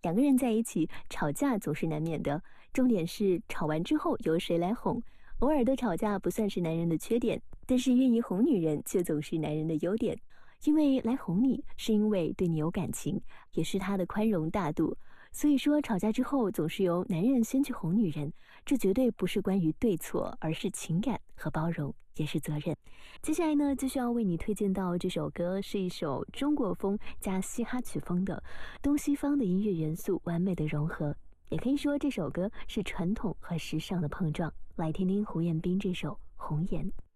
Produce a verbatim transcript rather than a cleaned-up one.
两个人在一起吵架总是难免的，重点是吵完之后由谁来哄。偶尔的吵架不算是男人的缺点，但是愿意哄女人却总是男人的优点。因为来哄你是因为对你有感情，也是他的宽容大度。所以说吵架之后总是由男人先去哄女人，这绝对不是关于对错，而是情感和包容，也是责任。接下来呢，就需要为你推荐到这首歌，是一首中国风加嘻哈曲风的，东西方的音乐元素完美的融合，也可以说这首歌是传统和时尚的碰撞。来听听胡彦斌这首《红颜》。